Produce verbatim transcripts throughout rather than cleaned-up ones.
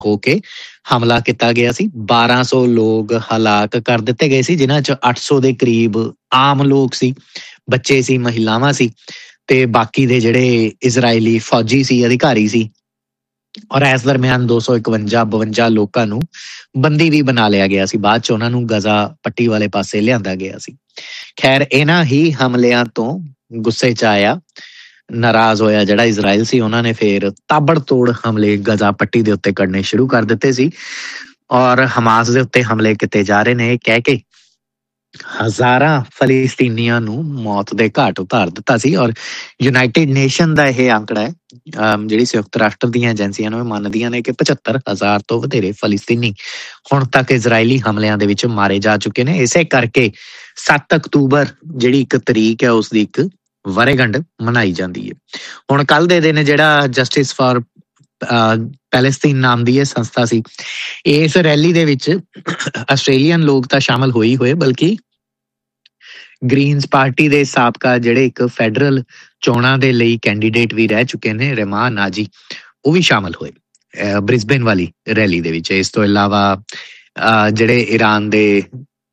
ਹੋ ਕੇ ਹਮਲਾ ਕੀਤਾ ਗਿਆ ਸੀ। ਬਾਰਾਂ ਸੌ ਲੋਕ ਹਲਾਕ ਕਰ ਦਿੱਤੇ ਗਏ ਸੀ, ਜਿਨ੍ਹਾਂ 'ਚ ਅੱਠ ਸੌ ਦੇ ਕਰੀਬ ਆਮ ਲੋਕ ਸੀ, ਬੱਚੇ ਸੀ, ਮਹਿਲਾਵਾਂ ਸੀ, ਤੇ ਬਾਕੀ ਦੇ ਜਿਹੜੇ ਇਜ਼ਰਾਈਲੀ ਫੌਜੀ ਸੀ, ਅਧਿਕਾਰੀ ਸੀ। ਔਰ ਇਸ ਦਰਮਿਆਨ ਦੋ ਸੌ ਇਕਵੰਜਾ ਬਵੰਜਾ ਲੋਕਾਂ ਨੂੰ ਬੰਦੀ ਵੀ ਬਣਾ ਲਿਆ ਗਿਆ ਸੀ। ਬਾਅਦ 'ਚ ਉਹਨਾਂ ਨੂੰ ਗਜ਼ਾ ਪੱਟੀ ਵਾਲੇ ਪਾਸੇ ਲਿਆਂਦਾ ਗਿਆ ਸੀ। ਖੈਰ, ਇਹਨਾਂ ਹੀ ਹਮਲਿਆਂ ਤੋਂ ਗੁੱਸੇ 'ਚ ਆਇਆ, ਨਾਰਾਜ਼ ਹੋਇਆ ਜਿਹੜਾ ਇਜ਼ਰਾਈਲ ਸੀ, ਉਹਨਾਂ ਨੇ ਫਿਰ ਤਾਬੜਤੋੜ ਹਮਲੇ ਗਜ਼ਾ ਪੱਟੀ ਦੇ ਉੱਤੇ ਕਰਨੇ ਸ਼ੁਰੂ ਕਰ ਦਿੱਤੇ ਸੀ। ਔਰ ਹਮਾਸ ਦੇ ਉੱਤੇ ਹਮਲੇ ਕੀਤੇ ਜਾ ਰਹੇ ਨੇ ਇਹ ਕਹਿ ਕੇ ਹਜ਼ਾਰਾਂ ਫਲਸਤੀਨੀਆਂ ਨੂੰ ਮੌਤ ਦੇ ਘਾਟ ਉਤਾਰ ਦਿੱਤਾ ਸੀ। ਔਰ ਯੂਨਾਈਟਿਡ ਨੇਸ਼ਨ ਦਾ ਇਹ ਆંકੜਾ ਹੈ, ਜਿਹੜੀ ਸੰਯੁਕਤ ਰਾਸ਼ਟਰ ਦੀਆਂ ਏਜੰਸੀਆਂ ਨੂੰ ਮੰਨਦੀਆਂ ਨੇ ਕਿ ਪਝੱਤਰ ਹਜ਼ਾਰ ਤੋਂ ਵਧੇਰੇ ਫਲਸਤੀਨੀ ਹੁਣ ਤੱਕ ਇਜ਼ਰਾਈਲੀ ਹਮਲਿਆਂ ਦੇ ਵਿੱਚ ਮਾਰੇ ਜਾ ਚੁੱਕੇ ਨੇ। ਇਸੇ ਕਰਕੇ ਸੱਤ ਅਕਤੂਬਰ ਜਿਹੜੀ ਇੱਕ ਤਰੀਕ ਹੈ, ਉਸਦੀ ਇੱਕ ਵਰ੍ਹੇਗੰਢ ਮਨਾਈ ਜਾਂਦੀ ਹੈ। ਹੁਣ ਕੱਲ੍ਹ ਦੇ ਦਿਨ ਜਿਹੜਾ ਜਸਟਿਸ ਫਾਰ ਪੈਲੇਸਤੀਨ ਨਾਮ ਦੀ ਇਹ ਸੰਸਥਾ ਸੀ, ਇਸ ਰੈਲੀ ਦੇ ਵਿੱਚ ਆਸਟ੍ਰੇਲੀਅਨ ਲੋਕ ਤਾਂ ਸ਼ਾਮਲ ਹੋਈ ਹੋਏ, ਬਲਕਿ ਗ੍ਰੀਨਸ ਪਾਰਟੀ ਦੇ ਸਾਬਕਾ ਜਿਹੜੇ ਇੱਕ ਫੈਡਰਲ ਚੋਣਾਂ ਦੇ ਲਈ ਕੈਂਡੀਡੇਟ ਵੀ ਰਹਿ ਚੁੱਕੇ ਨੇ, ਰਹਿਮਾਂ ਨਾਜੀ, ਉਹ ਵੀ ਸ਼ਾਮਲ ਹੋਏ ਬ੍ਰਿਸਬੇਨ ਵਾਲੀ ਰੈਲੀ ਦੇ ਵਿੱਚ। ਇਸ ਤੋਂ ਇਲਾਵਾ ਜਿਹੜੇ ਈਰਾਨ ਦੇ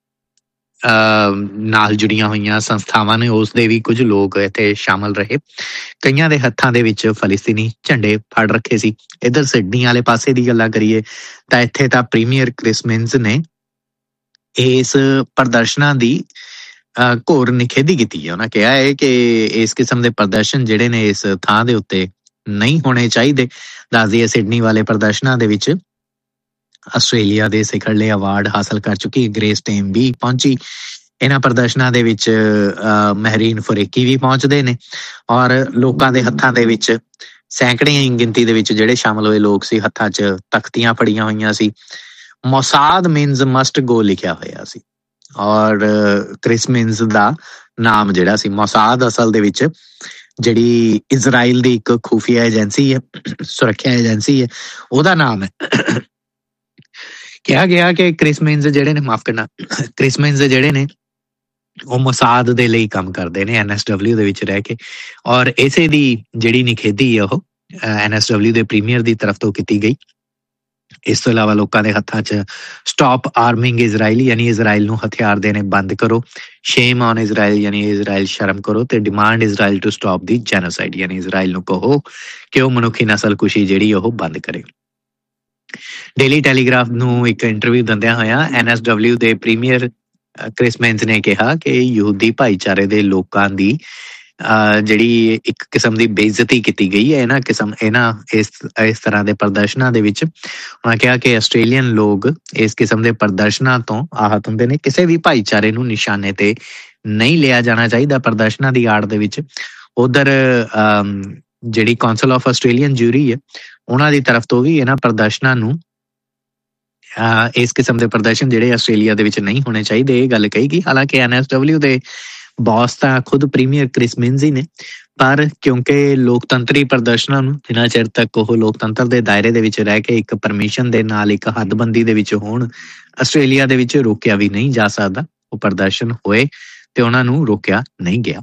ਨਾਲ ਜੁੜੀਆਂ ਹੋਈਆਂ ਸੰਸਥਾਵਾਂ ਨੇ, ਉਸ ਦੇ ਵੀ ਕੁਝ ਲੋਕ ਇੱਥੇ ਸ਼ਾਮਲ ਰਹੇ। ਕਈਆਂ ਦੇ ਹੱਥਾਂ ਦੇ ਵਿੱਚ ਫਲਸਤੀਨੀ ਝੰਡੇ ਫੜ ਰੱਖੇ ਸੀ। ਇੱਧਰ ਸਿਡਨੀ ਵਾਲੇ ਪਾਸੇ ਦੀ ਗੱਲਾਂ ਕਰੀਏ ਤਾਂ ਇੱਥੇ ਤਾਂ ਪ੍ਰੀਮੀਅਰ ਕ੍ਰਿਸ ਮਿੰਜ਼ ਨੇ ਇਸ ਪ੍ਰਦਰਸ਼ਨਾਂ ਦੀ ਘੋਰ ਨਿਖੇਧੀ ਕੀਤੀ ਹੈ। ਉਹਨਾਂ ਕਿਹਾ ਹੈ ਕਿ ਇਸ ਕਿਸਮ ਦੇ ਪ੍ਰਦਰਸ਼ਨ ਜਿਹੜੇ ਨੇ ਇਸ ਥਾਂ ਦੇ ਉੱਤੇ ਨਹੀਂ ਹੋਣੇ ਚਾਹੀਦੇ। ਦੱਸਦੀ ਹੈ ਸਿਡਨੀ ਵਾਲੇ ਪ੍ਰਦਰਸ਼ਨਾਂ ਦੇ ਵਿੱਚ ਆਸਟ੍ਰੇਲੀਆ ਦੇ ਸਿਖਰਲੇ ਅਵਾਰਡ ਹਾਸਲ ਕਰ ਚੁੱਕੀ ਗ੍ਰੇਸ ਟੇਮ ਵੀ ਪਹੁੰਚੀ। ਇਹਨਾਂ ਪ੍ਰਦਰਸ਼ਨਾਂ ਦੇ ਵਿੱਚ ਮਹਿਰੀਨ ਫੁਰੇਕੀ ਵੀ ਪਹੁੰਚਦੇ ਨੇ। ਔਰ ਲੋਕਾਂ ਦੇ ਹੱਥਾਂ ਦੇ ਵਿੱਚ ਸੈਂਕੜਿਆਂ ਗਿਣਤੀ ਦੇ ਵਿੱਚ ਜਿਹੜੇ ਸ਼ਾਮਲ ਹੋਏ ਲੋਕ ਸੀ, ਹੱਥਾਂ 'ਚ ਤਖਤੀਆਂ ਫੜੀਆਂ ਹੋਈਆਂ ਸੀ, ਮੋਸਾਦ ਮੀਨਜ਼ ਮਸਟ ਗੋ ਲਿਖਿਆ ਹੋਇਆ ਸੀ। ਔਰ ਕ੍ਰਿਸ ਮਿੰਜ਼ ਦਾ ਨਾਮ ਜਿਹੜਾ ਸੀ, ਮੋਸਾਦ ਅਸਲ ਦੇ ਵਿੱਚ ਜਿਹੜੀ ਇਜ਼ਰਾਈਲ ਦੀ ਇੱਕ ਖੂਫੀਆ ਏਜੰਸੀ ਹੈ, ਸੁਰੱਖਿਆ ਏਜੰਸੀ ਹੈ, ਉਹਦਾ ਨਾਮ ਹੈ। ਕਿਹਾ ਗਿਆ ਕਿ ਕ੍ਰਿਸ ਮਿੰਜ਼ ਜਿਹੜੇ ਨੇ, ਮਾਫ ਕਰਨਾ, ਕ੍ਰਿਸ ਮਿੰਜ਼ ਜਿਹੜੇ ਨੇ ਉਹ ਮੋਸਾਦ ਦੇ ਲਈ ਕੰਮ ਕਰਦੇ ਨੇ, ਐਨ ਐਸ ਡਬਲਿਊ ਦੇ ਵਿੱਚ ਰਹਿ ਕੇ। ਔਰ ਇਸੇ ਦੀ ਜਿਹੜੀ ਨਿਖੇਧੀ ਹੈ ਉਹ ਐਨ ਐਸ ਡਬਲਿਊ ਦੇ ਪ੍ਰੀਮੀਅਰ ਦੀ ਤਰਫ ਤੋਂ ਕੀਤੀ ਗਈ। ਇਸ ਤੋਂ ਇਲਾਵਾ ਲੋਕਾਂ ਦੇ ਹੱਥਾਂ 'ਚ ਸਟਾਪ ਆਰਮਿੰਗ ਇਜ਼ਰਾਈਲ, ਯਾਨੀ ਇਜ਼ਰਾਈਲ ਨੂੰ ਹਥਿਆਰ ਦੇਣੇ ਬੰਦ ਕਰੋ, ਸ਼ੇਮ ਔਨ ਇਜ਼ਰਾਈਲ, ਯਾਨੀ ਇਜ਼ਰਾਈਲ ਸ਼ਰਮ ਕਰੋ, ਤੇ demand Israel to stop the genocide, ਯਾਨੀ ਇਜ਼ਰਾਈਲ ਨੂੰ ਕਹੋ ਕਿ ਉਹ ਮਨੁੱਖੀ ਨਸਲਕੁਸ਼ੀ ਜਿਹੜੀ ਉਹ ਬੰਦ ਕਰੇ। ਡੇਲੀ ਟੈਲੀਗ੍ਰਾਫ ਨੂੰ ਇੱਕ ਇੰਟਰਵਿਊ ਦਿੰਦਿਆਂ ਹੋਇਆ ਐਨ ਐਸ ਡਬਲਿਊ ਦੇ ਪ੍ਰੀਮੀਅਰ ਕ੍ਰਿਸ ਮਿੰਜ਼ ਨੇ ਕਿਹਾ ਕਿ ਯਹੂਦੀ ਭਾਈਚਾਰੇ ਦੇ ਲੋਕਾਂ ਦੀ ਜਿਹੜੀ ਇੱਕ ਕਿਸਮ ਦੀ ਬੇਇੱਜ਼ਤੀ ਕੀਤੀ ਗਈ ਹੈ ਇਹਨਾਂ ਕਿਸਮ ਇਹਨਾਂ ਇਸ ਇਸ ਤਰ੍ਹਾਂ ਦੇ ਪ੍ਰਦਰਸ਼ਨਾਂ ਦੇ ਵਿੱਚ। ਉਹਨਾਂ ਕਿਹਾ ਕਿ ਆਸਟ੍ਰੇਲੀਅਨ ਲੋਕ ਇਸ ਕਿਸਮ ਦੇ ਪ੍ਰਦਰਸ਼ਨਾਂ ਤੋਂ ਆਹਤ ਹੁੰਦੇ ਨੇ। ਕਿਸੇ ਵੀ ਭਾਈਚਾਰੇ ਨੂੰ ਨਿਸ਼ਾਨੇ ਤੇ ਨਹੀਂ ਲਿਆ ਜਾਣਾ ਚਾਹੀਦਾ ਪ੍ਰਦਰਸ਼ਨਾਂ ਦੀ ਆੜ ਦੇ ਵਿੱਚ। ਉਧਰ ਜਿਹੜੀ ਕੌਂਸਲ ਆਫ ਆਸਟ੍ਰੇਲੀਅਨ ਜੂਰੀ ਹੈ, ਉਹਨਾਂ ਦੀ ਤਰਫ ਤੋਂ ਵੀ ਇਹਨਾਂ ਪ੍ਰਦਰਸ਼ਨਾਂ ਨੂੰ ਇਸ ਕਿਸਮ ਦੇ ਪ੍ਰਦਰਸ਼ਨ ਜਿਹੜੇ ਆਸਟ੍ਰੇਲੀਆ ਦੇ ਵਿੱਚ ਨਹੀਂ ਹੋਣੇ ਚਾਹੀਦੇ, ਇਹ ਗੱਲ ਕਹੀ ਗਈ। ਹਾਲਾਂਕਿ ਐਨ ਐਸ ਡਬਲਿਊ ਦੇ ਬੌਸ ਤਾਂ ਖੁਦ ਪ੍ਰੀਮੀਅਰ ਕ੍ਰਿਸ ਮਿੰਜ਼ ਹੀ ਨੇ, ਪਰ ਕਿਉਂਕਿ ਲੋਕਤੰਤਰੀ ਪ੍ਰਦਰਸ਼ਨਾਂ ਨੂੰ ਜਿੰਨਾ ਚਿਰ ਤੱਕ ਉਹ ਲੋਕਤੰਤਰ ਦੇ ਦਾਇਰੇ ਦੇ ਵਿੱਚ ਰਹਿ ਕੇ ਇੱਕ ਪਰਮਿਸ਼ਨ ਦੇ ਨਾਲ ਇੱਕ ਹੱਦਬੰਦੀ ਦੇ ਵਿੱਚ ਹੋਣ, ਆਸਟ੍ਰੇਲੀਆ ਦੇ ਵਿੱਚ ਰੋਕਿਆ ਵੀ ਨਹੀਂ ਜਾ ਸਕਦਾ। ਉਹ ਪ੍ਰਦਰਸ਼ਨ ਹੋਏ ਤੇ ਉਹਨਾਂ ਨੂੰ ਰੋਕਿਆ ਨਹੀਂ ਗਿਆ।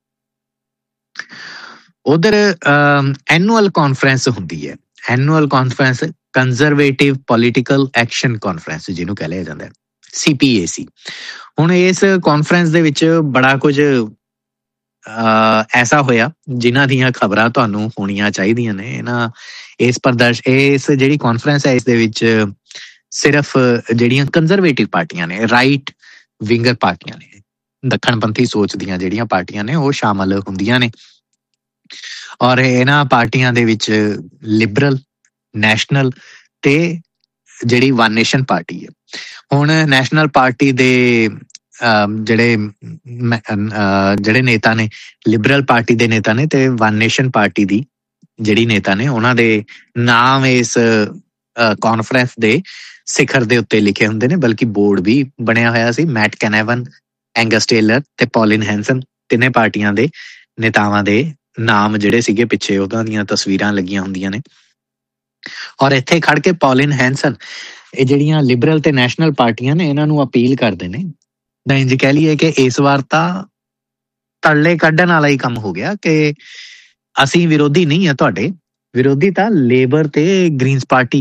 ਉਧਰ ਐਨੂਅਲ ਕਾਨਫਰੰਸ ਹੁੰਦੀ ਹੈ, annual conference conservative political action conference ਜਿਹਨੂੰ ਕਹਿ ਲਿਆ ਜਾਂਦਾ, ਸੀ ਪੀ ਏ ਸੀ। ਹੁਣ ਇਸ ਕਾਨਫਰੰਸ ਦੇ ਵਿੱਚ ਬੜਾ ਕੁਝ ਐਸਾ ਹੋਇਆ ਜਿਨ੍ਹਾਂ ਦੀਆਂ ਖਬਰਾਂ ਤੁਹਾਨੂੰ ਹੋਣੀਆਂ ਚਾਹੀਦੀਆਂ ਨੇ। ਇਹਨਾਂ ਇਸ ਪ੍ਰਦਰਸ਼ ਇਸ ਜਿਹੜੀ ਕਾਨਫਰੰਸ ਹੈ, ਇਸ ਦੇ ਵਿੱਚ ਸਿਰਫ ਜਿਹੜੀਆਂ ਕੰਜ਼ਰਵੇਟਿਵ ਪਾਰਟੀਆਂ ਨੇ, ਰਾਈਟ ਵਿੰਗਰ ਪਾਰਟੀਆਂ ਨੇ, ਦੱਖਣਪੰਥੀ ਸੋਚ ਦੀਆਂ ਜਿਹੜੀਆਂ ਪਾਰਟੀਆਂ ਨੇ, ਉਹ ਸ਼ਾਮਲ ਹੁੰਦੀਆਂ ਨੇ। ਔਰ ਇਹਨਾਂ ਪਾਰਟੀਆਂ ਦੇ ਵਿੱਚ ਲਿਬਰਲ, ਨੈਸ਼ਨਲ ਤੇ ਜਿਹੜੀ ਵਨ ਨੇਸ਼ਨ ਪਾਰਟੀ ਹੈ। ਹੁਣ ਨੈਸ਼ਨਲ ਪਾਰਟੀ ਦੇ ਜਿਹੜੇ ਜਿਹੜੇ ਨੇਤਾ ਨੇ, ਲਿਬਰਲ ਪਾਰਟੀ ਦੇ ਨੇਤਾ ਨੇ, ਤੇ ਵਨ ਨੇਸ਼ਨ ਪਾਰਟੀ ਦੀ ਜਿਹੜੀ ਨੇਤਾ ਨੇ, ਉਹਨਾਂ ਦੇ ਨਾਮ ਇਸ ਕਾਨਫਰੰਸ ਦੇ ਸਿਖਰ ਦੇ ਉੱਤੇ ਲਿਖੇ ਹੁੰਦੇ ਨੇ, ਬਲਕਿ ਬੋਰਡ ਵੀ ਬਣਿਆ ਹੋਇਆ ਸੀ। ਮੈਟ ਕੈਨੇਵਨ, ਐਂਗਸ ਟੇਲਰ ਤੇ ਪੌਲਿਨ ਹੈਂਸਨ, ਤਿੰਨੇ ਪਾਰਟੀਆਂ ਦੇ ਨੇਤਾਵਾਂ ਦੇ ਨਾਮ ਜਿਹੜੇ ਸੀਗੇ ਪਿੱਛੇ ਉਹਨਾਂ ਦੀਆਂ ਤਸਵੀਰਾਂ ਲੱਗੀਆਂ ਹੁੰਦੀਆਂ ਨੇ। ਔਰ ਇੱਥੇ ਖੜ ਕੇ ਪੌਲਿਨ ਹੈਂਸਨ ਇਹ ਜਿਹੜੀਆਂ ਲਿਬਰਲ ਤੇ ਨੈਸ਼ਨਲ ਪਾਰਟੀਆਂ ਨੇ, ਇਹਨਾਂ ਨੂੰ ਅਪੀਲ ਕਰਦੇ ਨੇ, ਤਾਂ ਇੰਝ ਕਹਿ ਲਈਏ ਕਿ ਇਸ ਵਾਰ ਤਾਂ ਤਰਲੇ ਕੱਢਣ ਵਾਲਾ ਹੀ ਕੰਮ ਹੋ ਗਿਆ ਕਿ ਅਸੀਂ ਵਿਰੋਧੀ ਨਹੀਂ ਆ ਤੁਹਾਡੇ, ਵਿਰੋਧੀ ਤਾਂ ਲੇਬਰ ਤੇ ਗ੍ਰੀਨਸ ਪਾਰਟੀ ਹੈ।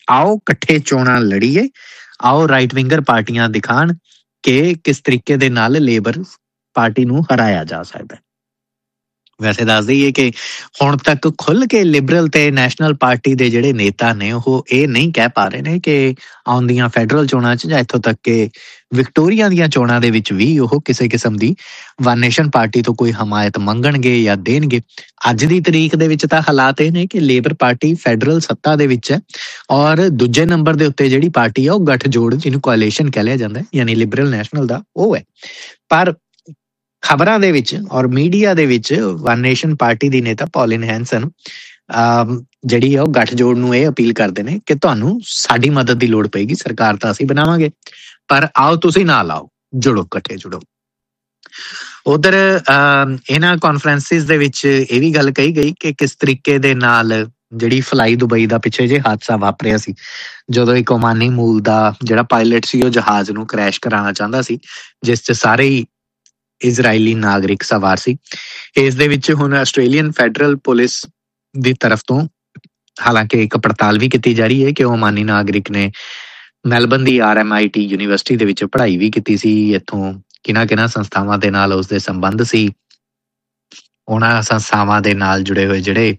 आओ इकट्ठे चोणां लड़ीए, आओ राइट विंगर पार्टियां दिखाण कि किस तरीके दे नाल लेबर पार्टी नूं हराया जा सकदा है। वैसे दस दईए कि हुण तक खुल के लिबरल ते नैशनल पार्टी दे जिहड़े नेता ने ਉਹ ਇਹ नहीं कह पा रहे ने कि ਆਉਂਦੀਆਂ ਫੈਡਰਲ ਚੋਣਾਂ 'ਚ ਜਾਂ ਇੱਥੋਂ ਤੱਕ ਕਿ ਵਿਕਟੋਰੀਆ ਦੀਆਂ ਚੋਣਾਂ ਦੇ ਵਿੱਚ ਵੀ ਉਹ ਕਿਸੇ ਕਿਸਮ ਦੀ ਵਨ ਨੇਸ਼ਨ ਪਾਰਟੀ ਤੋਂ ਕੋਈ ਹਮਾਇਤ ਮੰਗਣਗੇ ਜਾਂ ਦੇਣਗੇ। ਅੱਜ ਦੀ ਤਰੀਕ ਦੇ ਵਿੱਚ ਤਾਂ ਹਾਲਾਤ ਇਹ ਨੇ ਕਿ ਲੇਬਰ ਪਾਰਟੀ ਫੈਡਰਲ ਸੱਤਾ ਦੇ ਵਿੱਚ ਹੈ ਔਰ ਦੂਜੇ ਨੰਬਰ ਦੇ ਉੱਤੇ ਜਿਹੜੀ ਪਾਰਟੀ ਆ ਉਹ ਗੱਠਜੋੜ ਜਿਹਨੂੰ ਕੋਆਲੀਸ਼ਨ ਕਹਿ ਲਿਆ ਜਾਂਦਾ ਯਾਨੀ ਲਿਬਰਲ ਨੈਸ਼ਨਲ ਦਾ ਉਹ ਹੈ। ਪਰ ਖਬਰਾਂ ਦੇ ਵਿੱਚ ਔਰ ਮੀਡੀਆ ਦੇ ਵਿੱਚ ਵਨ ਨੇਸ਼ਨ ਪਾਰਟੀ ਦੀ ਨੇਤਾ ਪੌਲਿਨ ਹੈਂਸਨ ਜਿਹੜੀ ਆ ਉਹ ਗੱਠਜੋੜ ਨੂੰ ਇਹ ਅਪੀਲ ਕਰਦੇ ਨੇ ਕਿ ਤੁਹਾਨੂੰ ਸਾਡੀ ਮਦਦ ਦੀ ਲੋੜ ਪਏਗੀ, ਸਰਕਾਰ ਤਾਂ ਅਸੀਂ ਬਣਾਵਾਂਗੇ ਪਰ ਆਓ ਤੁਸੀਂ ਨਾਲ ਆਓ, ਜੁੜੋ, ਇਕੱਠੇ ਜੁੜੋ। ਉਧਰ ਇਹਨਾਂ ਕਾਨਫਰੰਸਿਸ ਦੇ ਵਿੱਚ ਇਹ ਵੀ ਗੱਲ ਕਹੀ ਗਈ ਕਿ ਕਿਸ ਤਰੀਕੇ ਦੇ ਨਾਲ ਜਿਹੜੀ ਫਲਾਈ ਦੁਬਈ ਦਾ ਪਿੱਛੇ ਜੇ ਹਾਦਸਾ ਵਾਪਰਿਆ ਸੀ ਜਦੋਂ ਇੱਕ ਓਮਾਨੀ ਮੂਲ ਦਾ ਜਿਹੜਾ ਪਾਇਲਟ ਸੀ ਉਹ ਜਹਾਜ਼ ਨੂੰ ਕਰੈਸ਼ ਕਰਾਉਣਾ ਚਾਹੁੰਦਾ ਸੀ ਜਿਸ 'ਚ ਸਾਰੇ ਹੀ ਇਜ਼ਰਾਈਲੀ ਨਾਗਰਿਕ ਸਵਾਰ ਸੀ। ਇਸ ਦੇ ਵਿੱਚ ਹੁਣ ਆਸਟ੍ਰੇਲੀਅਨ ਫੈਡਰਲ ਪੁਲਿਸ ਦੀ ਤਰਫ ਤੋਂ ਹਾਲਾਂਕਿ ਇੱਕ ਪੜਤਾਲ ਵੀ ਕੀਤੀ ਜਾ ਰਹੀ ਹੈ ਕਿ ਓਮਾਨੀ ਨਾਗਰਿਕ ਨੇ Melbourne the R M I T university ਦੇ ਵਿੱਚ ਪੜ੍ਹਾਈ ਵੀ ਕੀਤੀ ਸੀ। ਇੱਥੋਂ ਕਿਹਨਾਂ ਕਿਹਨਾਂ ਸੰਸਥਾਵਾਂ ਦੇ ਨਾਲ ਉਸਦੇ ਸੰਬੰਧ ਸੀ, ਉਹਨਾਂ ਸੰਸਥਾਵਾਂ ਦੇ ਨਾਲ ਜੁੜੇ ਹੋਏ ਜਿਹੜੇ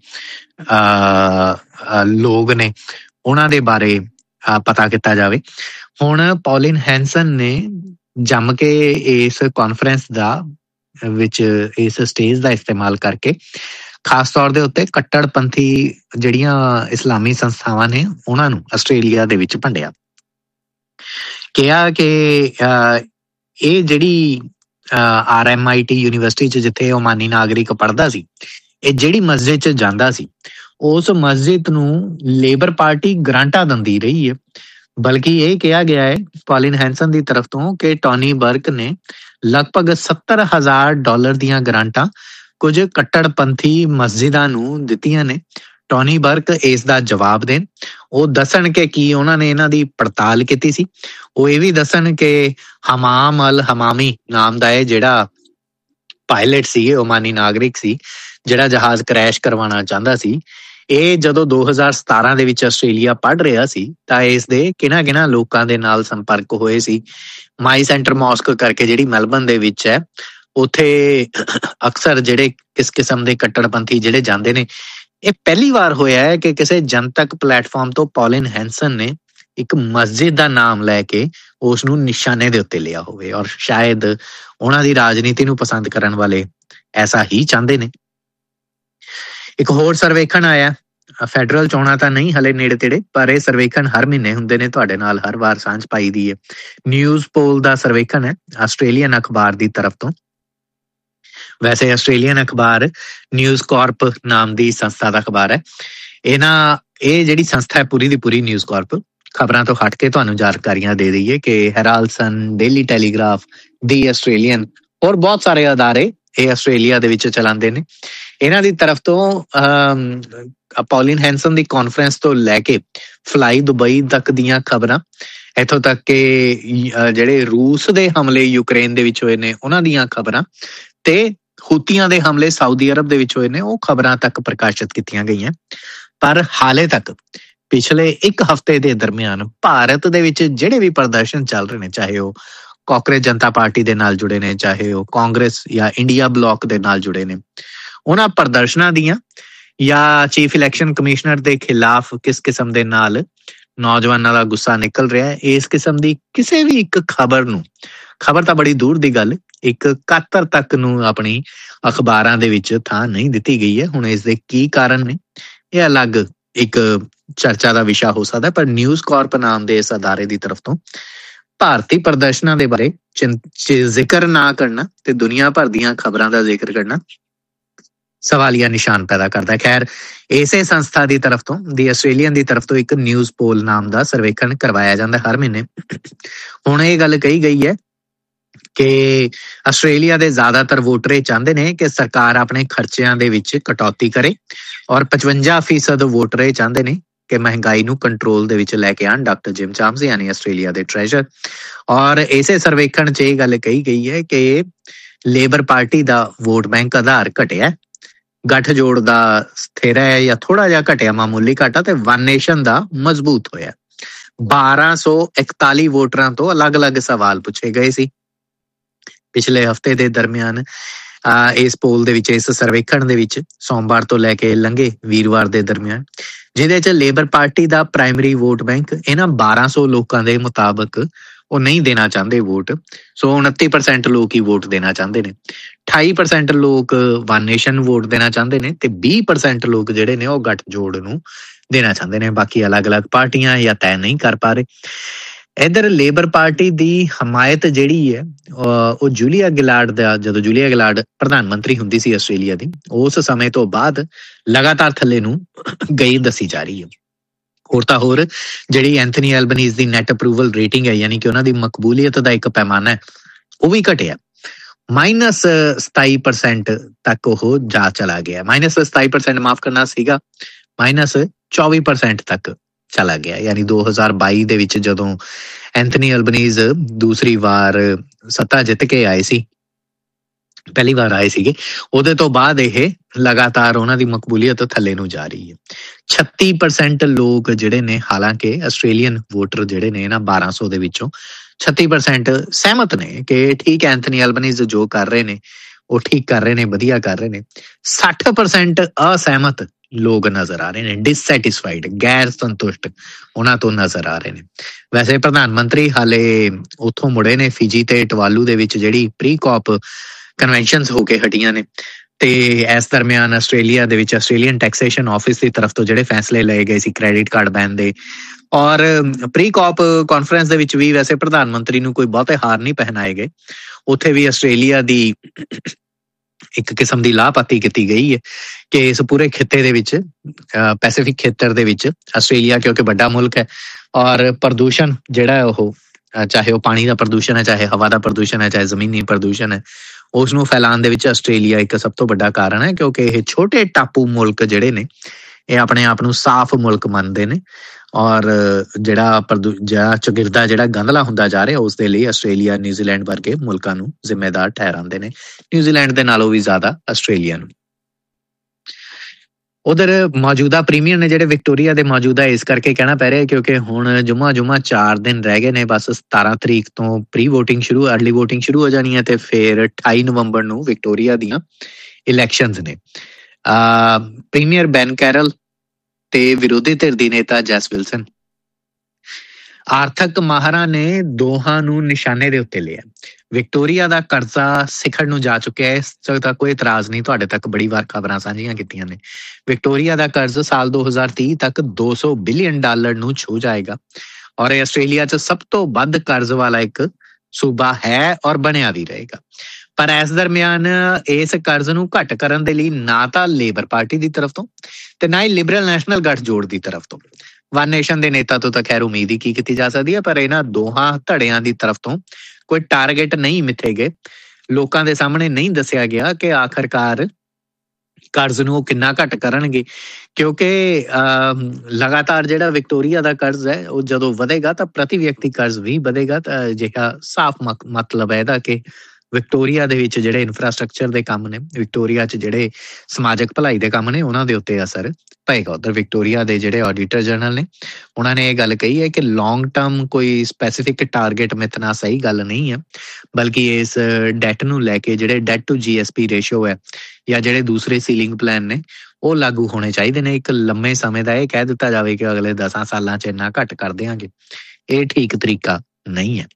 ਲੋਕ ਨੇ ਉਹਨਾਂ ਦੇ ਬਾਰੇ ਪਤਾ ਕੀਤਾ ਜਾਵੇ। ਹੁਣ ਪੌਲਿਨ ਹੈਂਸਨ ਨੇ ਜੰਮ ਕੇ ਇਸ ਕਾਨਫਰੰਸ ਦਾ ਵਿੱਚ ਇਸ ਸਟੇਜ ਦਾ ਇਸਤੇਮਾਲ ਕਰਕੇ ਖਾਸ ਤੌਰ ਦੇ ਉੱਤੇ ਕੱਟੜਪੰਥੀ ਜਿਹੜੀਆਂ ਇਸਲਾਮੀ ਸੰਸਥਾਵਾਂ ਨੇ ਉਹਨਾਂ ਨੂੰ ਆਸਟ੍ਰੇਲੀਆ ਦੇ ਵਿੱਚ ਭੰਡਿਆ। ਕਿਹਾ ਕਿ ਇਹ ਜਿਹੜੀ R M I T university 'ਚ ਜਿੱਥੇ ਓਮਾਨੀ ਨਾਗਰਿਕ ਪੜ੍ਹਦਾ ਸੀ, ਇਹ ਜਿਹੜੀ ਮਸਜਿਦ 'ਚ ਜਾਂਦਾ ਸੀ ਉਸ ਮਸਜਿਦ ਨੂੰ ਲੇਬਰ ਪਾਰਟੀ ਗਰਾਂਟਾਂ ਦਿੰਦੀ ਰਹੀ ਹੈ। ਬਲਕਿ ਇਹ ਕਿਹਾ ਗਿਆ ਹੈ ਪੌਲਿਨ ਹੈਂਸਨ ਦੀ ਤਰਫ ਤੋਂ ਕਿ ਟੋਨੀ ਬਰਕ ਨੇ ਲਗਭਗ ਸੱਤਰ ਹਜ਼ਾਰ ਡਾਲਰ ਦੀਆਂ ਗਰਾਂਟਾਂ ਕੁਝ ਕੱਟੜਪੰਥੀ ਮਸਜਿਦਾਂ ਨੂੰ ਦਿੱਤੀਆਂ ਨੇ। ਟੋਨੀ ਬਰਕ ਇਸ ਦਾ ਜਵਾਬ ਦੇਣ, ਉਹ ਦੱਸਣ ਕਿ ਕੀ ਉਹਨਾਂ ਨੇ ਇਹਨਾਂ ਦੀ ਪੜਤਾਲ ਕੀਤੀ ਸੀ। ਉਹ ਇਹ ਵੀ ਦੱਸਣ ਕਿ ਹਮਾਮ ਅਲ ਹਮਾਮੀ ਨਾਮ ਦਾ ਇਹ ਜਿਹੜਾ ਪਾਇਲਟ ਸੀ, ਓਮਾਨੀ ਨਾਗਰਿਕ ਸੀ ਜਿਹੜਾ ਜਹਾਜ਼ ਕਰੈਸ਼ ਕਰਵਾਉਣਾ ਚਾਹੁੰਦਾ ਸੀ, ਇਹ ਜਦੋਂ ਦੋ ਹਜ਼ਾਰ ਸਤਾਰਾਂ ਦੇ ਵਿੱਚ ਆਸਟ੍ਰੇਲੀਆ ਪੜ੍ਹ ਰਿਹਾ ਸੀ ਤਾਂ ਇਸ ਦੇ ਕਿਹਨਾਂ ਕਿਹਨਾਂ ਲੋਕਾਂ ਦੇ ਨਾਲ ਸੰਪਰਕ ਹੋਏ ਸੀ। ਮਾਈ ਸੈਂਟਰ ਮੌਸਕ ਕਰਕੇ ਜਿਹੜੀ ਮੈਲਬਨ ਦੇ ਵਿੱਚ ਹੈ, ਉੱਥੇ ਅਕਸਰ ਜਿਹੜੇ ਕਿਸ ਕਿਸਮ ਦੇ ਕੱਟੜਪੰਥੀ ਜਿਹੜੇ ਜਾਂਦੇ ਨੇ। ਇਹ ਪਹਿਲੀ ਵਾਰ ਹੋਇਆ ਹੈ ਕਿ ਕਿਸੇ ਜਨਤਕ ਪਲੇਟਫਾਰਮ ਤੋਂ ਪੌਲਿਨ ਹੈਂਸਨ ਨੇ ਇੱਕ ਮਸਜਿਦ ਦਾ ਨਾਮ ਲੈ ਕੇ ਉਸ ਨੂੰ ਨਿਸ਼ਾਨੇ ਦੇ ਉੱਤੇ ਲਿਆ ਹੋਵੇ ਔਰ ਸ਼ਾਇਦ ਉਹਨਾਂ ਦੀ ਰਾਜਨੀਤੀ ਨੂੰ ਪਸੰਦ ਕਰਨ ਵਾਲੇ ਐਸਾ ਹੀ ਚਾਹੁੰਦੇ ਨੇ। ਇੱਕ ਹੋਰ ਸਰਵੇਖਣ ਆਇਆ, ਫੈਡਰਲ ਚੋਣਾਂ ਤਾਂ ਨਹੀਂ ਹਲੇ ਨੇੜੇ ਤੇੜੇ, ਪਰ ਇਹ ਸਰਵੇਖਣ ਹਰ ਮਹੀਨੇ ਹੁੰਦੇ ਨੇ, ਤੁਹਾਡੇ ਨਾਲ ਹਰ ਵਾਰ ਸਾਂਝ ਪਾਈ ਦੀ ਹੈ। ਨਿਊਜ਼ ਪੋਲ ਦਾ ਸਰਵੇਖਣ ਹੈ ਆਸਟ੍ਰੇਲੀਅਨ ਅਖਬਾਰ ਦੀ ਤਰਫ ਤੋਂ। ਵੈਸੇ ਆਸਟ੍ਰੇਲੀਅਨ ਅਖਬਾਰ ਨਿਊਜ਼ ਕਾਰਪ ਨਾਮ ਦੀ ਸੰਸਥਾ ਦਾ ਅਖਬਾਰ ਹੈ। ਇਹਨਾਂ ਇਹ ਜਿਹੜੀ ਸੰਸਥਾ ਹੈ ਪੂਰੀ ਦੀ ਪੂਰੀ ਨਿਊਜ਼ ਕਾਰਪ ਖਬਰਾਂ ਤੋਂ ਹਟ ਕੇ ਤੁਹਾਨੂੰ ਜਾਣਕਾਰੀਆਂ ਦੇ ਦਈਏ ਕਿ ਹੈਰਾਲਡ ਸਨ, ਡੇਲੀ ਟੈਲੀਗ੍ਰਾਫ, ਦੀ ਆਸਟ੍ਰੇਲੀਅਨ ਹੋਰ ਬਹੁਤ ਸਾਰੇ ਅਦਾਰੇ ਇਹ ਆਸਟ੍ਰੇਲੀਆ ਦੇ ਵਿੱਚ ਚਲਾਉਂਦੇ ਨੇ। ਇਹਨਾਂ ਦੀ ਤਰਫ ਤੋਂ ਪੌਲਿਨ ਹੈਂਸਨ ਦੀ ਕਾਨਫਰੰਸ ਤੋਂ ਲੈ ਕੇ ਫਲਾਈ ਦੁਬਈ ਤੱਕ ਦੀਆਂ ਖਬਰਾਂ, ਇੱਥੋਂ ਤੱਕ ਕਿ ਜਿਹੜੇ ਰੂਸ ਦੇ ਹਮਲੇ ਯੂਕਰੇਨ ਦੇ ਵਿੱਚ ਹੋਏ ਨੇ ਉਹਨਾਂ ਦੀਆਂ ਖਬਰਾਂ ਤੇ ਹੂਤੀਆਂ ਦੇ ਹਮਲੇ ਸਾਊਦੀ ਅਰਬ ਦੇ ਵਿੱਚ ਹੋਏ ਨੇ ਉਹ ਖਬਰਾਂ ਤੱਕ ਪ੍ਰਕਾਸ਼ਿਤ ਕੀਤੀਆਂ ਗਈਆਂ। ਪਰ ਹਾਲੇ ਤੱਕ ਪਿਛਲੇ ਇੱਕ ਹਫ਼ਤੇ ਦੇ ਦਰਮਿਆਨ ਭਾਰਤ ਦੇ ਵਿੱਚ ਜਿਹੜੇ ਵੀ ਪ੍ਰਦਰਸ਼ਨ ਚੱਲ ਰਹੇ ਨੇ, ਚਾਹੇ ਉਹ ਕਾਂਗਰਸ ਜਨਤਾ ਪਾਰਟੀ ਦੇ ਨਾਲ ਜੁੜੇ ਨੇ, ਚਾਹੇ ਉਹ ਕਾਂਗਰਸ ਜਾਂ ਇੰਡੀਆ ਬਲਾਕ ਦੇ ਨਾਲ ਜੁੜੇ ਨੇ, ਉਹਨਾਂ ਪ੍ਰਦਰਸ਼ਨਾਂ ਦੀਆਂ ਜਾਂ ਚੀਫ ਇਲੈਕਸ਼ਨ ਕਮਿਸ਼ਨਰ ਦੇ ਖਿਲਾਫ ਕਿਸ ਕਿਸਮ ਦੇ ਨਾਲ ਨੌਜਵਾਨਾਂ ਦਾ ਗੁੱਸਾ ਨਿਕਲ ਰਿਹਾ ਹੈ, ਇਸ ਕਿਸਮ ਦੀ ਕਿਸੇ ਵੀ ਇੱਕ ਖਬਰ ਨੂੰ, ਖਬਰ ਤਾਂ ਬੜੀ ਦੂਰ ਦੀ ਗੱਲ, ਇੱਕ ਕਾਤਰ ਤੱਕ ਨੂੰ ਆਪਣੀ ਅਖਬਾਰਾਂ ਦੇ ਵਿੱਚ ਥਾਂ ਨਹੀਂ ਦਿੱਤੀ ਗਈ ਹੈ। ਹੁਣ ਇਸ ਦੇ ਕੀ ਕਾਰਨ ਨੇ ਇਹ ਅਲੱਗ ਇੱਕ ਚਰਚਾ ਦਾ ਵਿਸ਼ਾ ਹੋ ਸਕਦਾ, ਪਰ ਨਿਊਜ਼ ਕਾਰਪ ਨਾਮ ਦੇ ਇਸ ਅਦਾਰੇ ਦੀ ਤਰਫ ਤੋਂ ਭਾਰਤੀ ਪ੍ਰਦਰਸ਼ਨਾਂ ਦੇ ਬਾਰੇ ਜ਼ਿਕਰ ਨਾ ਕਰਨਾ ਤੇ ਦੁਨੀਆ ਭਰ ਦੀਆਂ ਖਬਰਾਂ ਦਾ ਜ਼ਿਕਰ ਕਰਨਾ ਸਵਾਲੀਆ ਨਿਸ਼ਾਨ ਪੈਦਾ ਕਰਦਾ। ਖੈਰ, ਇਸੇ ਸੰਸਥਾ ਦੀ ਤਰਫ ਤੋਂ, ਦੀ ਆਸਟ੍ਰੇਲੀਅਨ ਦੀ ਤਰਫ ਤੋਂ ਇੱਕ ਨਿਊਜ਼ ਪੋਲ ਨਾਮ ਦਾ ਸਰਵੇਖਣ ਕਰਵਾਇਆ ਜਾਂਦਾ ਹਰ ਮਹੀਨੇ। ਹੁਣ ਇਹ ਗੱਲ ਕਹੀ ਗਈ ਹੈ ਕਿ ਆਸਟ੍ਰੇਲੀਆ ਦੇ ਜ਼ਿਆਦਾਤਰ ਵੋਟਰ ਇਹ ਚਾਹੁੰਦੇ ਨੇ ਕਿ ਸਰਕਾਰ ਆਪਣੇ ਖਰਚਿਆਂ ਦੇ ਵਿੱਚ ਕਟੌਤੀ ਕਰੇ ਔਰ ਪਚਵੰਜਾ ਫੀਸਦ ਵੋਟਰ ਇਹ ਚਾਹੁੰਦੇ ਨੇ ਕਿ ਮਹਿੰਗਾਈ ਨੂੰ ਕੰਟਰੋਲ ਦੇ ਵਿੱਚ ਲੈ ਕੇ ਆਉਣ ਡਾਕਟਰ ਜਿਮ ਚਾਮਸ ਯਾਨੀ ਆਸਟ੍ਰੇਲੀਆ ਦੇ ਟ੍ਰੈਜਰ। ਔਰ ਇਸੇ ਸਰਵੇਖਣ 'ਚ ਇਹ ਗੱਲ ਕਹੀ ਗਈ ਹੈ ਕਿ ਲੇਬਰ ਪਾਰਟੀ ਦਾ ਵੋਟ ਬੈਂਕ ਆਧਾਰ ਘਟਿਆ ਗੱਠਜੋੜ ਦਾ ਸਥਿਰ ਹੈ ਜਾਂ ਥੋੜਾ ਜਿਹਾ ਘਟਿਆ, ਮਾਮੂਲੀ ਘਟਾ, ਤੇ ਵਨ ਨੇਸ਼ਨ ਦਾ ਮਜ਼ਬੂਤ ਹੋਇਆ। ਬਾਰਾਂ ਸੌ ਇਕਤਾਲੀ ਵੋਟਰਾਂ ਤੋਂ ਅਲੱਗ-ਅਲੱਗ ਸਵਾਲ ਪੁੱਛੇ ਗਏ ਸੀ ਪਿਛਲੇ ਹਫ਼ਤੇ ਦੇ ਦਰਮਿਆਨ। ਇਸ ਪੋਲ ਦੇ ਵਿੱਚ, ਇਸ ਸਰਵੇਖਣ ਦੇ ਵਿੱਚ, ਸੋਮਵਾਰ ਤੋਂ ਲੈ ਕੇ ਲੰਘੇ ਵੀਰਵਾਰ ਦੇ ਦਰਮਿਆਨ, ਜਿਹਦੇ ਚ ਲੇਬਰ ਪਾਰਟੀ ਦਾ ਪ੍ਰਾਇਮਰੀ ਵੋਟ ਬੈਂਕ ਇਹਨਾਂ ਬਾਰਾਂ ਸੌ ਲੋਕਾਂ ਦੇ ਮੁਤਾਬਕ ਉਹ ਨਹੀਂ ਦੇਣਾ ਚਾਹੁੰਦੇ ਵੋਟ। ਸੋ ਉਨੱਤੀ ਪਰਸੈਂਟ ਲੋਕ ਹੀ ਵੋਟ ਦੇਣਾ ਚਾਹੁੰਦੇ ਨੇ, ਅਠਾਈ ਪਰਸੈਂਟ ਲੋਕ ਵਨ ਨੇਸ਼ਨ ਵੋਟ ਦੇਣਾ ਚਾਹੁੰਦੇ ਨੇ, ਤੇ ਵੀਹ ਪਰਸੈਂਟ ਲੋਕ ਜਿਹੜੇ ਨੇ ਉਹ ਗੱਠਜੋੜ ਨੂੰ ਦੇਣਾ ਚਾਹੁੰਦੇ ਨੇ। ਬਾਕੀ ਅਲੱਗ-ਅਲੱਗ ਪਾਰਟੀਆਂ ਜਾਂ ਤੈਅ ਨਹੀਂ ਕਰ ਪਾ ਰਹੇ। ਇੱਧਰ ਲੇਬਰ ਪਾਰਟੀ ਦੀ ਹਮਾਇਤ ਜਿਹੜੀ ਹੈ ਉਹ ਜੂਲੀਆ ਗਿਲਾਰਡ ਦਾ, ਜਦੋਂ ਜੂਲੀਆ ਗਿਲਾਰਡ ਪ੍ਰਧਾਨ ਮੰਤਰੀ ਹੁੰਦੀ ਸੀ ਆਸਟ੍ਰੇਲੀਆ ਦੀ, ਉਸ ਸਮੇਂ ਤੋਂ ਬਾਅਦ ਲਗਾਤਾਰ ਥੱਲੇ ਨੂੰ ਗਈ ਦੱਸੀ ਜਾ ਰਹੀ ਹੈ। ਹੋਰ ਤਾਂ ਹੋਰ ਜਿਹੜੀ ਐਂਥਨੀ ਐਲਬਨੀਜ਼ ਦੀ ਨੈਟ ਅਪਰੂਵਲ ਰੇਟਿੰਗ ਹੈ, ਯਾਨੀ ਕਿ ਉਹਨਾਂ ਦੀ ਮਕਬੂਲੀਅਤ ਦਾ ਇੱਕ ਪੈਮਾਨਾ ਹੈ, ਉਹ ਵੀ ਘਟਿਆ, ਮਾਈਨਸ ਸਤਾਈ ਪਰਸੈਂਟ ਤੱਕ ਉਹ ਜਾ ਚਲਾ ਗਿਆ। ਮਾਈਨਸ ਸਤਾਈ ਪਰਸੈਂਟ ਮਾਫ ਕਰਨਾ ਸੀਗਾ, ਮਾਈਨਸ ਚੌਵੀ ਪਰਸੈਂਟ ਤੱਕ ਚਲਾ ਗਿਆ। ਯਾਨੀ ਦੋ ਹਜ਼ਾਰ ਬਾਈ ਦੇ ਵਿੱਚ ਜਦੋਂ ਐਂਥਨੀ ਐਲਬਨੀਜ਼ ਦੂਸਰੀ ਵਾਰ ਸੱਤਾ ਜਿੱਤ ਕੇ ਆਏ ਸੀ, ਪਹਿਲੀ ਵਾਰ ਆਏ ਸੀਗੇ, ਉਹਦੇ ਤੋਂ ਬਾਅਦ ਇਹ ਲਗਾਤਾਰ ਉਹਨਾਂ ਦੀ ਮਕਬੂਲੀਅਤ ਥੱਲੇ ਨੂੰ ਜਾ ਰਹੀ ਹੈ। ਛੱਤੀ ਪਰਸੈਂਟ ਲੋਕ ਜਿਹੜੇ ਨੇ, ਹਾਲਾਂਕਿ ਆਸਟ੍ਰੇਲੀਅਨ ਵੋਟਰ ਜਿਹੜੇ ਨੇ ਇਹਨਾਂ ਬਾਰਾਂ ਸੌ ਦੇ ਵਿੱਚੋਂ ਛੱਤੀ ਪਰਸੈਂਟ ਸਹਿਮਤ ਨੇ ਕਿ ਠੀਕ ਹੈ, ਐਂਥਨੀ ਐਲਬਨੀਜ਼ ਜੋ ਕਰ ਰਹੇ ਨੇ ਉਹ ਠੀਕ ਕਰ ਰਹੇ ਨੇ, ਵਧੀਆ ਕਰ ਰਹੇ ਨੇ। ਸੱਠ ਪਰਸੈਂਟ ਅਸਹਿਮਤ ਲੋਕ ਨਜ਼ਰ ਆ ਰਹੇ ਨੇ, ਡਿਸਸੈਟਿਸਫਾਈਡ, ਗੈਰ ਸੰਤੁਸ਼ਟ ਉਹਨਾਂ ਤੋਂ ਨਜ਼ਰ ਆ ਰਹੇ ਨੇ। ਵੈਸੇ ਪ੍ਰਧਾਨ ਮੰਤਰੀ ਹਾਲੇ ਉੱਥੋਂ ਮੁੜੇ ਨੇ, ਫਿਜੀ ਤੇ ਟਵਾਲੂ ਦੇ ਵਿੱਚ ਜਿਹੜੀ ਪ੍ਰੀ ਕਾਪ ਕਨਵੈਨਸ਼ਨਸ ਹੋ ਕੇ ਹਟੀਆਂ ਨੇ, ਤੇ ਇਸ ਦਰਮਿਆਨ ਆਸਟ੍ਰੇਲੀਆ ਦੇ ਵਿੱਚ ਆਸਟ੍ਰੇਲੀਅਨ ਟੈਕਸੇਸ਼ਨ ਆਫਿਸ ਦੀ ਤਰਫ ਤੋਂ ਜਿਹੜੇ ਫੈਸਲੇ ਲਏ ਗਏ ਸੀ ਕ੍ਰੈਡਿਟ ਕਾਰਡ ਬੈਨ ਦੇ, ਔਰ ਪ੍ਰੀ ਕਾਪ ਕਾਨਫਰੰਸ ਦੇ ਵਿੱਚ ਵੀ ਵੈਸੇ ਪ੍ਰਧਾਨ ਮੰਤਰੀ ਨੂੰ ਕੋਈ ਬਹੁਤੇ ਹਾਰ ਨਹੀਂ ਪਹਿਨਾਏ ਗਏ। ਉੱਥੇ ਵੀ ਆਸਟ੍ਰੇਲੀਆ ਦੀ ਇੱਕ ਕਿਸਮ ਦੀ ਲਾਭਪਾਤੀ ਕੀਤੀ ਗਈ ਹੈ ਕਿ ਇਸ ਪੂਰੇ ਖਿੱਤੇ ਦੇ ਵਿੱਚ, ਪੈਸੀਫਿਕ ਖੇਤਰ ਦੇ ਵਿੱਚ, ਆਸਟ੍ਰੇਲੀਆ ਕਿਉਂਕਿ ਵੱਡਾ ਮੁਲਕ ਹੈ ਔਰ ਪ੍ਰਦੂਸ਼ਣ ਜਿਹੜਾ ਉਹ, ਚਾਹੇ ਉਹ ਪਾਣੀ ਦਾ ਪ੍ਰਦੂਸ਼ਣ ਹੈ, ਚਾਹੇ ਹਵਾ ਦਾ ਪ੍ਰਦੂਸ਼ਣ ਹੈ, ਚਾਹੇ ਜ਼ਮੀਨੀ ਪ੍ਰਦੂਸ਼ਣ ਹੈ, ਉਸ ਨੂੰ ਫੈਲਾਉਣ ਦੇ ਵਿੱਚ ਆਸਟ੍ਰੇਲੀਆ ਇੱਕ ਸਭ ਤੋਂ ਵੱਡਾ ਕਾਰਨ ਹੈ, ਕਿਉਂਕਿ ਇਹ ਛੋਟੇ ਟਾਪੂ ਮੁਲਕ ਜਿਹੜੇ ਨੇ ਇਹ ਆਪਣੇ ਆਪ ਨੂੰ ਸਾਫ਼ ਮੁਲਕ ਮੰਨਦੇ ਨੇ, ਔਰ ਜਿਹੜਾ ਪ੍ਰਦੂ ਜਿਹੜਾ ਚੌਗਿਰਦਾ ਜਿਹੜਾ ਗੰਧਲਾ ਹੁੰਦਾ ਜਾ ਰਿਹਾ ਉਸ ਦੇ ਲਈ ਆਸਟ੍ਰੇਲੀਆ, ਨਿਊਜ਼ੀਲੈਂਡ ਵਰਗੇ ਮੁਲਕਾਂ ਨੂੰ ਜ਼ਿੰਮੇਦਾਰ ਠਹਿਰਾਉਂਦੇ ਨੇ, ਨਿਊਜ਼ੀਲੈਂਡ ਦੇ ਨਾਲੋਂ ਵੀ ਜ਼ਿਆਦਾ ਆਸਟ੍ਰੇਲੀਆ ਨੂੰ। ਉਧਰ ਮੌਜੂਦਾ ਪ੍ਰੀਮੀਅਰ ਨੇ ਜਿਹੜੇ ਵਿਕਟੋਰੀਆ ਦੇ ਮੌਜੂਦਾ ਇਸ ਕਰਕੇ ਕਹਿਣਾ ਪੈ ਰਿਹਾ ਕਿਉਂਕਿ ਹੁਣ ਜੁਮਾ ਜੁਮਾ ਚਾਰ ਦਿਨ ਰਹਿ ਗਏ ਨੇ, ਬਸ ਸਤਾਰਾਂ ਤਰੀਕ ਤੋਂ ਪ੍ਰੀ ਵੋਟਿੰਗ ਸ਼ੁਰੂ, ਅਰਲੀ ਵੋਟਿੰਗ ਸ਼ੁਰੂ ਹੋ ਜਾਣੀ ਹੈ, ਤੇ ਫਿਰ ਅਠਾਈ ਨਵੰਬਰ ਨੂੰ ਵਿਕਟੋਰੀਆ ਦੀਆਂ ਇਲੈਕਸ਼ਨਸ ਨੇ। ਪ੍ਰੀਮੀਅਰ ਬੈਨ ਕੈਰਲ ਤੇ ਵਿਰੋਧੀ ਧਿਰ ਦੀ ਨੇਤਾ ਜੈਸ ਵਿਲਸਨ, ਆਰਥਿਕ ਮਾਹਰਾਂ ਨੇ ਦੋਹਾਂ ਨੂੰ ਨਿਸ਼ਾਨੇ ਦੇ ਉੱਤੇ ਲਿਆ। ਵਿਕਟੋਰੀਆ ਦਾ ਕਰਜ਼ਾ ਸਿਖਰ ਨੂੰ ਜਾ ਚੁੱਕਿਆ ਹੈ, ਇਸ ਦਾ ਕੋਈ ਇਤਰਾਜ਼ ਨਹੀਂ, ਤੁਹਾਡੇ ਤੱਕ ਬੜੀ ਵਾਰ ਖਬਰਾਂ ਸਾਂਝੀਆਂ ਕੀਤੀਆਂ ਨੇ। ਵਿਕਟੋਰੀਆ ਦਾ ਕਰਜ਼ ਸਾਲ ਦੋ ਹਜ਼ਾਰ ਤੀਹ ਤੱਕ ਦੋ ਸੌ ਬਿਲੀਅਨ ਡਾਲਰ ਨੂੰ ਛੂ ਜਾਏਗਾ ਔਰ ਇਹ ਆਸਟ੍ਰੇਲੀਆ 'ਚ ਸਭ ਤੋਂ ਵੱਧ ਕਰਜ਼ ਵਾਲਾ ਇੱਕ ਸੂਬਾ ਹੈ ਔਰ ਬਣਿਆ ਵੀ ਰਹੇਗਾ। ਪਰ ਇਸ ਦਰਮਿਆਨ ਇਸ ਕਰਜ਼ ਨੂੰ ਘੱਟ ਕਰਨ ਦੇ ਲਈ ਨਾ ਤਾਂ ਲੇਬਰ ਪਾਰਟੀ ਦੀ ਤਰਫ ਤੋਂ ਤੇ ਨਾ ਹੀ ਲਿਬਰਲ ਨੈਸ਼ਨਲ ਗੱਠਜੋੜ ਦੀ ਤਰਫ ਤੋਂ, ਵਨ ਨੇਸ਼ਨ ਦੇ ਨੇਤਾ ਤੋਂ ਤਾਂ ਖੈਰ ਉਮੀਦ ਹੀ ਕੀ ਕੀਤੀ ਜਾ ਸਕਦੀ ਹੈ, ਪਰ ਇਹਨਾਂ ਦੋਹਾਂ ਧੜਿਆਂ ਦੀ ਤਰਫ ਤੋਂ ਕੋਈ ਟਾਰਗੇਟ ਨਹੀਂ ਮਿੱਥੇ ਗਏ, ਲੋਕਾਂ ਦੇ ਸਾਹਮਣੇ ਨਹੀਂ ਦੱਸਿਆ ਗਿਆ ਕਿ ਆਖਰਕਾਰ ਕਰਜ਼ ਨੂੰ ਉਹ ਕਿੰਨਾ ਘੱਟ ਕਰਨਗੇ, ਕਿਉਂਕਿ ਲਗਾਤਾਰ ਜਿਹੜਾ ਵਿਕਟੋਰੀਆ ਦਾ ਕਰਜ਼ ਹੈ ਉਹ ਜਦੋਂ ਵਧੇਗਾ ਤਾਂ ਪ੍ਰਤੀ ਵਿਅਕਤੀ ਕਰਜ਼ ਵੀ ਵਧੇਗਾ। ਤਾਂ ਅਜਿਹਾ ਸਾਫ਼ ਮਤਲਬ ਹੈ ਇਹਦਾ ਕਿ ਵਿਕਟੋਰੀਆ ਦੇ ਵਿੱਚ ਜਿਹੜੇ ਇਨਫਰਾਸਟਰਕਚਰ ਦੇ ਕੰਮ ਨੇ, ਵਿਕਟੋਰੀਆ 'ਚ ਜਿਹੜੇ ਸਮਾਜਿਕ ਭਲਾਈ ਦੇ ਕੰਮ ਨੇ, ਉਹਨਾਂ ਦੇ ਉੱਤੇ ਅਸਰ ਪਏਗਾ। ਉੱਧਰ ਵਿਕਟੋਰੀਆ ਦੇ ਜਿਹੜੇ ਆਡੀਟਰ ਜਨਰਲ ਨੇ ਉਹਨਾਂ ਨੇ ਇਹ ਗੱਲ ਕਹੀ ਹੈ ਕਿ ਲੌਂਗ ਟਰਮ ਕੋਈ ਸਪੈਸੀਫਿਕ ਟਾਰਗੇਟ ਮਿਥਣਾ ਸਹੀ ਗੱਲ ਨਹੀਂ ਹੈ, ਬਲਕਿ ਇਸ ਡੈਟ ਨੂੰ ਲੈ ਕੇ ਜਿਹੜੇ that to G S P ratio ਹੈ ਜਾਂ ਜਿਹੜੇ ਦੂਸਰੇ ਸੀਲਿੰਗ ਪਲਾਨ ਨੇ ਉਹ ਲਾਗੂ ਹੋਣੇ ਚਾਹੀਦੇ ਨੇ। ਇੱਕ ਲੰਮੇ ਸਮੇਂ ਦਾ ਇਹ ਕਹਿ ਦਿੱਤਾ ਜਾਵੇ ਕਿ ਅਗਲੇ ਦਸਾਂ ਸਾਲਾਂ 'ਚ ਇੰਨਾ ਘੱਟ ਕਰ ਦਿਆਂਗੇ, ਇਹ ਠੀਕ ਤਰੀਕਾ ਨਹੀਂ ਹੈ।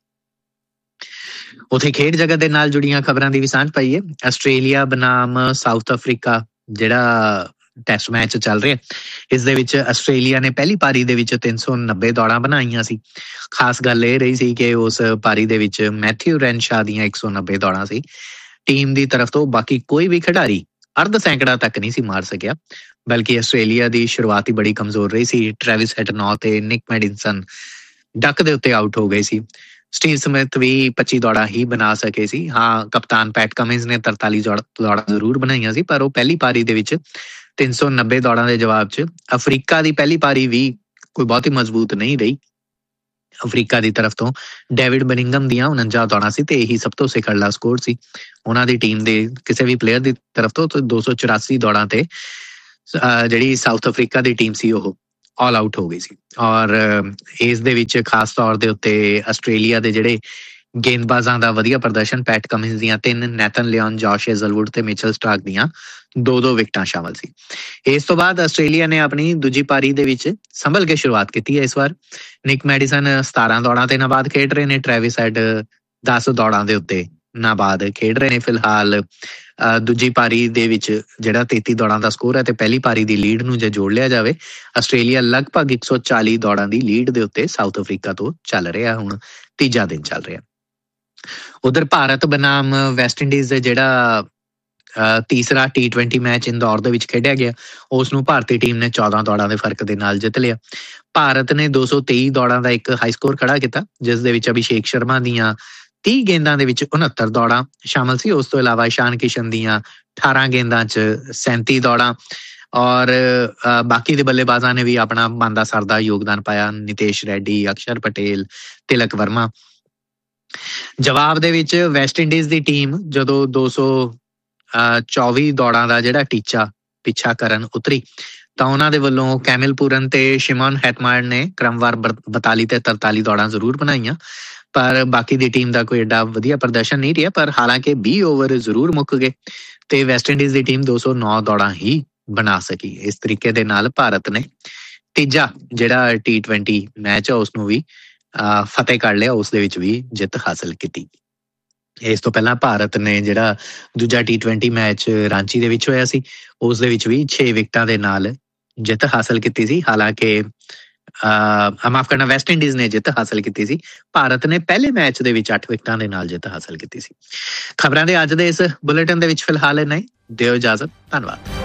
ਉੱਥੇ ਖੇਡ ਜਗਤ ਦੇ ਨਾਲ ਜੁੜੀਆਂ ਖਬਰਾਂ ਦੀ ਵੀ ਸਾਂਝ ਪਾਈਏ। ਆਸਟ੍ਰੇਲੀਆ ਬਨਾਮ ਸਾਊਥ ਅਫਰੀਕਾ ਜਿਹੜਾ ਟੈਸਟ ਮੈਚ ਚੱਲ ਰਿਹਾ, ਇਸ ਦੇ ਵਿੱਚ ਆਸਟ੍ਰੇਲੀਆ ਨੇ ਪਹਿਲੀ ਪਾਰੀ ਦੇ ਵਿੱਚ ਤਿੰਨ ਸੌ ਨੱਬੇ ਦੌੜਾਂ ਬਣਾਈਆਂ ਸੀ। ਖਾਸ ਗੱਲ ਇਹ ਰਹੀ ਸੀ ਕਿ ਉਸ ਪਾਰੀ ਦੇ ਵਿੱਚ ਮੈਥਿਊ ਰੈਨਸ਼ਾ ਦੀਆਂ ਇੱਕ ਸੌ ਨੱਬੇ ਦੌੜਾਂ ਸੀ ਟੀਮ ਦੀ ਤਰਫ ਤੋਂ। ਬਾਕੀ ਕੋਈ ਵੀ ਖਿਡਾਰੀ ਅਰਧ ਸੈਂਕੜਾ ਤੱਕ ਨਹੀਂ ਸੀ ਮਾਰ ਸਕਿਆ, ਬਲਕਿ ਆਸਟ੍ਰੇਲੀਆ ਦੀ ਸ਼ੁਰੂਆਤ ਹੀ ਬੜੀ ਕਮਜ਼ੋਰ ਰਹੀ ਸੀ। ਟ੍ਰੈਵਿਸ ਹੈਟਨੌ ਤੇ ਨਿਕ ਮੈਡਿਸਨ ਡੱਕ ਦੇ ਉੱਤੇ ਆਊਟ ਹੋ ਗਏ ਸੀ। ਸਟੀਵ ਸਮਿਥ ਵੀ ਪੱਚੀ ਦੌੜਾਂ ਹੀ ਬਣਾ ਸਕੇ ਸੀ। ਹਾਂ, ਕਪਤਾਨ ਪੈਟ ਕਮਿੰਸ ਨੇ ਤਰਤਾਲੀ ਦੌੜਾਂ ਜ਼ਰੂਰ ਬਣਾਈਆਂ ਸੀ, ਪਰ ਉਹ ਪਹਿਲੀ ਪਾਰੀ ਦੇ ਵਿੱਚ ਤਿੰਨ ਸੌ ਨੱਬੇ ਦੌੜਾਂ ਦੇ ਜਵਾਬ 'ਚ ਅਫਰੀਕਾ ਦੀ ਪਹਿਲੀ ਪਾਰੀ ਵੀ ਕੋਈ ਬਹੁਤੀ ਮਜ਼ਬੂਤ ਨਹੀਂ ਰਹੀ। ਅਫਰੀਕਾ ਦੀ ਤਰਫ ਤੋਂ ਡੇਵਿਡ ਬਨਿੰਗਮ ਦੀਆਂ ਉਣੰਜਾ ਦੌੜਾਂ ਸੀ ਤੇ ਇਹੀ ਸਭ ਤੋਂ ਸਿਖਰਲਾ ਸਕੋਰ ਸੀ ਉਹਨਾਂ ਦੀ ਟੀਮ ਦੇ ਕਿਸੇ ਵੀ ਪਲੇਅਰ ਦੀ ਤਰਫ ਤੋਂ। ਦੋ ਸੌ ਚੁਰਾਸੀ ਦੌੜਾਂ ਤੇ ਜਿਹੜੀ ਸਾਊਥ ਅਫਰੀਕਾ ਦੀ ਟੀਮ ਸੀ ਉਹ ਆਲ ਆਊਟ ਹੋ ਗਈ ਸੀ। ਔਰ ਇਸ ਦੇ ਵਿੱਚ ਖਾਸ ਤੌਰ ਦੇ ਉੱਤੇ ਆਸਟ੍ਰੇਲੀਆ ਦੇ ਜਿਹੜੇ ਗੇਂਦਬਾਜ਼ਾਂ ਦਾ ਵਧੀਆ ਪ੍ਰਦਰਸ਼ਨ, ਪੈਟ ਕਮਿੰਸ ਦੀਆਂ ਤਿੰਨ, ਨੈਥਨ ਲਿਓਨ, ਜੋਸ਼ ਹੈਜ਼ਲਵੁੱਡ ਤੇ ਮਿਚਲ ਸਟਾਰਕ ਦੀਆਂ ਦੋ ਦੋ ਵਿਕਟਾਂ ਸ਼ਾਮਲ ਸੀ। ਇਸ ਤੋਂ ਬਾਅਦ ਆਸਟ੍ਰੇਲੀਆ ਨੇ ਆਪਣੀ ਦੂਜੀ ਪਾਰੀ ਦੇ ਵਿੱਚ ਸੰਭਲ ਕੇ ਸ਼ੁਰੂਆਤ ਕੀਤੀ ਹੈ। ਇਸ ਵਾਰ ਨਿਕ ਮੈਡੀਸਨ ਸਤਾਰਾਂ ਦੌੜਾਂ ਤੇ ਨਾਬਾਦ ਖੇਡ ਰਹੇ ਨੇ, ਟ੍ਰੈਵਿਸ ਹੈਡ ਦਸ ਦੌੜਾਂ ਦੇ ਉੱਤੇ ਨਾਬਾਦ ਖੇਡ ਰਹੇ ਨੇ। ਫਿਲਹਾਲ ਦੂਜੀ ਪਾਰੀ ਦੇ ਵਿੱਚ ਜਿਹੜਾ ਤੇਤੀ ਦੌੜਾਂ ਦਾ ਸਕੋਰ ਹੈ ਤੇ ਪਹਿਲੀ ਪਾਰੀ ਦੀ ਲੀਡ ਨੂੰ ਜੇ ਜੋੜ ਲਿਆ ਜਾਵੇ, ਆਸਟ੍ਰੇਲੀਆ ਲਗਭਗ ਇੱਕ ਸੌ ਚਾਲੀ ਦੌੜਾਂ ਦੀ ਲੀਡ ਦੇ ਉੱਤੇ ਸਾਊਥ ਅਫਰੀਕਾ ਤੋਂ ਚੱਲ ਰਿਹਾ। ਹੁਣ ਤੀਜਾ ਦਿਨ ਚੱਲ ਰਿਹਾ। ਉਧਰ ਭਾਰਤ ਬਨਾਮ ਵੈਸਟ ਇੰਡੀਜ਼ ਦੇ ਜਿਹੜਾ ਤੀਸਰਾ ਟੀ ਟਵੈਂਟੀ ਮੈਚ ਇੰਦੌਰ ਦੇ ਵਿੱਚ ਖੇਡਿਆ ਗਿਆ, ਉਸ ਨੂੰ ਭਾਰਤੀ ਟੀਮ ਨੇ ਚੌਦਾਂ ਦੌੜਾਂ ਦੇ ਫਰਕ ਦੇ ਨਾਲ ਜਿੱਤ ਲਿਆ। ਭਾਰਤ ਨੇ ਦੋ ਸੌ ਤੇਈ ਦੌੜਾਂ ਦਾ ਇੱਕ ਹਾਈ ਸਕੋਰ ਖੜਾ ਕੀਤਾ, ਜਿਸ ਦੇ ਵਿੱਚ ਅਭਿਸ਼ੇਕ ਸ਼ਰਮਾ ਦੀਆਂ ਤੀਹ ਗੇਂਦਾਂ ਦੇ ਵਿੱਚ ਉਨੱਤਰ ਦੌੜਾਂ ਸ਼ਾਮਲ ਸੀ। ਉਸ ਤੋਂ ਇਲਾਵਾ ਇਸ਼ਾਨ ਕਿਸ਼ਨ ਦੀਆਂ ਅਠਾਰਾਂ ਗੇਂਦਾਂ 'ਚ ਸੈਂਤੀ ਦੌੜਾਂ ਔਰ ਬਾਕੀ ਦੇ ਬੱਲੇਬਾਜ਼ਾਂ ਨੇ ਵੀ ਆਪਣਾ ਬਣਦਾ ਸਰਦਾ ਯੋਗਦਾਨ ਪਾਇਆ। ਨਿਤੇਸ਼ ਰੈਡੀ, ਅਕਸ਼ਰ ਪਟੇਲ, ਤਿਲਕ ਵਰਮਾ। ਜਵਾਬ ਦੇ ਵਿੱਚ ਵੈਸਟ ਇੰਡੀਜ਼ ਦੀ ਟੀਮ ਜਦੋਂ ਦੋ ਸੌ ਚੌਵੀ ਦੌੜਾਂ ਦਾ ਜਿਹੜਾ ਟੀਚਾ ਪਿੱਛਾ ਕਰਨ ਉਤਰੀ ਤਾਂ ਉਹਨਾਂ ਦੇ ਵੱਲੋਂ ਕੈਮਿਲ ਪੂਰਨ ਤੇ ਸ਼ਿਮੋਨ ਹੈਟਮਾਇਰ ਨੇ ਕ੍ਰਮਵਾਰ ਬਤਾਲੀ ਤੇ ਤਰਤਾਲੀ ਦੌੜਾਂ ਜ਼ਰੂਰ ਬਣਾਈਆਂ, ਪਰ ਬਾਕੀ ਦੀ ਟੀਮ ਦਾ ਕੋਈ ਏਡਾ ਵਧੀਆ ਪ੍ਰਦਰਸ਼ਨ ਨਹੀਂ ਰਿਹਾ। ਪਰ ਹਾਲਾਂਕਿ ਵੀਹ ਓਵਰ ਜ਼ਰੂਰ ਮੁੱਕ ਗਏ ਤੇ ਵੈਸਟ ਇੰਡੀਜ਼ ਦੀ ਟੀਮ ਦੋ ਸੌ ਨੌ ਦੌੜਾਂ ਹੀ ਬਣਾ ਸਕੀ। ਇਸ ਤਰੀਕੇ ਦੇ ਨਾਲ ਭਾਰਤ ਨੇ ਤੀਜਾ ਜਿਹੜਾ ਟੀ ਟਵੈਂਟੀ ਮੈਚ ਆ ਉਸਨੂੰ ਵੀ ਫਤਿਹ ਕਰ ਲਿਆ, ਉਸ ਦੇ ਵਿੱਚ ਵੀ ਜਿੱਤ ਹਾਸਲ ਕੀਤੀ। ਇਸ ਤੋਂ ਪਹਿਲਾਂ ਭਾਰਤ ਨੇ ਜਿਹੜਾ ਦੂਜਾ ਟੀ ਟਵੈਂਟੀ ਮੈਚ ਰਾਂਚੀ ਦੇ ਵਿੱਚ ਹੋਇਆ ਸੀ, ਉਸ ਦੇ ਵਿੱਚ ਵੀ ਛੇ ਵਿਕਟਾਂ ਦੇ ਨਾਲ ਜਿੱਤ ਹਾਸਲ ਕੀਤੀ ਸੀ। ਹਾਲਾਂਕਿ ਮਾਫ ਕਰਨਾ, ਵੈਸਟ ਇੰਡੀਜ਼ ਨੇ ਜਿੱਤ ਹਾਸਲ ਕੀਤੀ ਸੀ। ਭਾਰਤ ਨੇ ਪਹਿਲੇ ਮੈਚ ਦੇ ਵਿੱਚ ਅੱਠ ਵਿਕਟਾਂ ਦੇ ਨਾਲ ਜਿੱਤ ਹਾਸਲ ਕੀਤੀ ਸੀ। ਖਬਰਾਂ ਦੇ ਅੱਜ ਦੇ ਇਸ ਬੁਲੇਟਿਨ ਦੇ ਵਿੱਚ ਫਿਲਹਾਲ ਇੰਨਾ ਹੀ। ਦਿਓ ਇਜਾਜ਼ਤ, ਧੰਨਵਾਦ।